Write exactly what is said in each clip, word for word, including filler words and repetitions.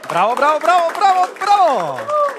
Bravo, bravo, bravo, bravo, bravo!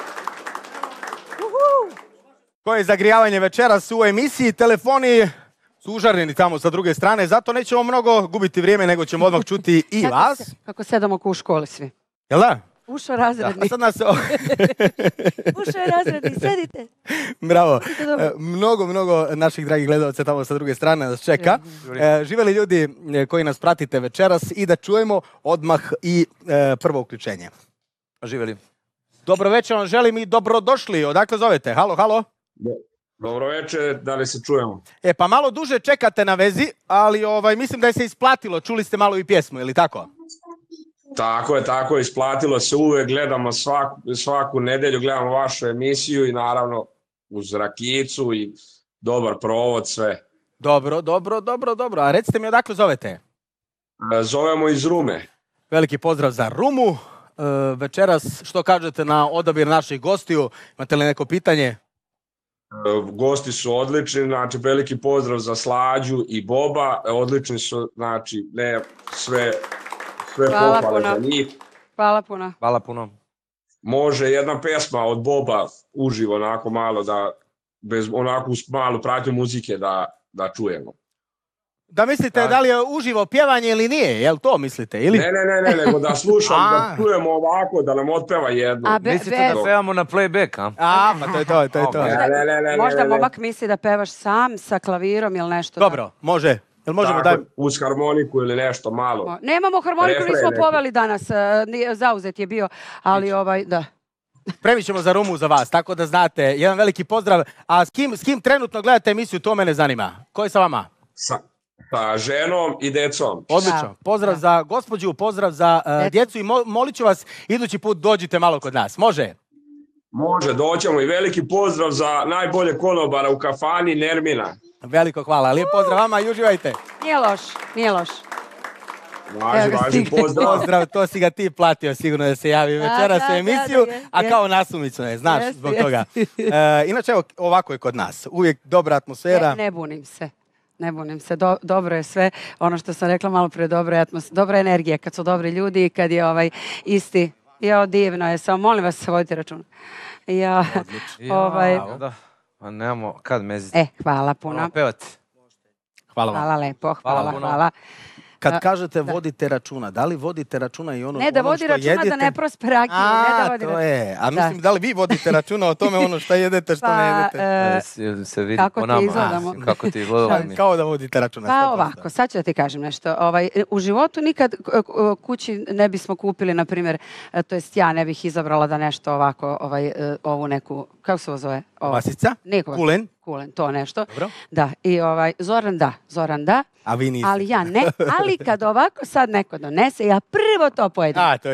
Koje je zagrijavanje večeras u emisiji, telefoni su užareni tamo sa druge strane, zato nećemo mnogo gubiti vrijeme, nego ćemo odmah čuti i kako vas. Se, kako sedamo ko u školi svi. Jel da? Ušao razredni. A sad nas... Ušao je razredni, sedite. Bravo. E, mnogo, mnogo naših dragih gledalaca tamo sa druge strane nas čeka. E, živeli ljudi koji nas pratite večeras i da čujemo odmah i e, prvo uključenje. Živeli. Dobro večer vam želim i dobrodošli. Odakle zovete? Halo, halo. Dobro večer, da li se čujemo? E, pa malo duže čekate na vezi, ali ovaj, mislim da je se isplatilo. Čuli ste malo i pjesmu, je li tako? Tako je, tako je, isplatilo se uvek, gledamo svaku, svaku nedelju, gledamo vašu emisiju i naravno uz rakicu i dobar provod, sve. Dobro, dobro, dobro, dobro. A recite mi odakle zovete? Zovemo iz Rume. Veliki pozdrav za Rumu. E, večeras, što kažete na odabir naših gostiju? Imate li neko pitanje? Gosti su odlični, znači veliki pozdrav za Slađu i Boba, odlični su, znači ne sve, sve pohvale za njih. Hvala puno. Hvala puno. Može jedna pesma od Boba uživo onako malo da, bez onako malu pratnju muzike da, da čujemo. Da mislite da li je uživo pjevanje ili nije, jel to mislite? Ili? Ne, ne, ne, ne, nego da slušam, da čujemo ovako, da nam otpeva jedno. A be, Mislite be... da pevamo na playback, a? A, pa to je to, to je to. Ne, ne, ne, ne, Možda ne, ne. momak misli da pevaš sam sa klavirom ili nešto. Dobro, može. Jel možemo Tako, da... uz harmoniku ili nešto malo. Da... Nemamo harmoniku, Refren nismo neki. poveli danas, zauzet je bio, ali ovaj, da. Premit ćemo za Rumu za vas, tako da znate. Jedan veliki pozdrav. A s kim, s kim trenutno gledate emisiju, to mene zanima. Ko je sa vama? Sa, sa ženom i decom. Odlično. Da. Pozdrav Da. za gospođu, pozdrav za uh, djecu i mo molit ću vas, idući put dođite malo kod nas. Može? Može, doćemo i veliki pozdrav za najbolje konobara u kafani Nermina. Veliko hvala. Lijep pozdrav vama i uživajte. Nije loš, nije loš. Važi, Evo ga, važi, stigne. pozdrav. Pozdrav, to si ga ti platio sigurno da se javi Da, večeras da, u da, emisiju, da, je, a je. kao nasumično je, znaš, Jest, zbog jest. toga. E, inače, evo, ovako je kod nas. Uvijek dobra atmosfera. Ne, ne bunim se. Ne bunim se. Do, dobro je sve. Ono što sam rekla malo prije, dobra je atmos, dobra energija kad su dobri ljudi i kad je ovaj isti. Jo, divno je. Samo molim vas, vodite računa. Ja, ovaj, Ja, da. Pa nemamo kad meziti. e, hvala puno. Moramo pevati. Hvala vam. Hvala lepo, hvala, Hvala puno. hvala. Kad Da, kažete da. vodite računa, da li vodite računa i ono, Ne da ono vodi što računa jedete? da ne prospe rakiju, ne da vodi A, to računa. je. A Da. mislim, da li vi vodite računa o tome ono što jedete, što ne Pa, jedete? e, Da se, se vidi kako po ti nama. izgledamo. Mislim, kako ti izgledamo mi. Kao da vodite računa. sto Pa posto. ovako, sad ću da ti kažem nešto. Ovaj, u životu nikad k- k- kući ne bismo kupili, na primjer, e, to jest ja ne bih izabrala da nešto ovako, ovaj, e, ovu neku, kako se ovo zove? Ovo. Vasica? Nije kovac- Kulen? Kulen, to nešto. Dobro. Da, i ovaj, Zoran da, Zoran da, A vi niste. ali ja ne, ali kad ovako sad neko donese, ja prvo to pojedem. A, to